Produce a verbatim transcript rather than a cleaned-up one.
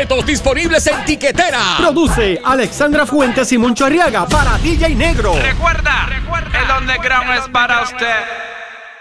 boletos disponibles en Tiquetera. Produce Alexandra Fuentes y Moncho Arriaga para D J Negro. Recuerda, recuerda, el underground es para usted.